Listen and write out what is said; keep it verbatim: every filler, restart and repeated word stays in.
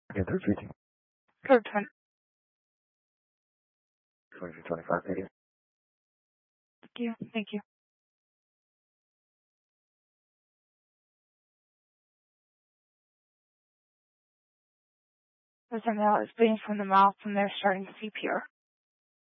Again, third reading. Third one. twenty-two twenty-five, thank you. Thank you. Thank you. As our now is bleeding from the mouth and they're starting to C P R.